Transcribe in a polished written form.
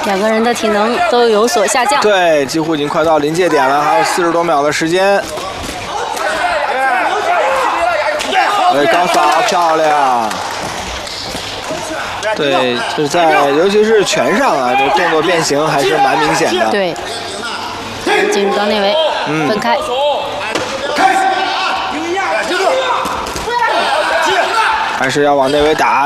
两个人的体能都有所下降。 对，几乎已经快到临界点了，还有40多秒的时间。哎，高扫漂亮。对，就是尤其是拳上啊，这动作变形还是蛮明显的。 对，进入到内围，分开。 还是要往内围打。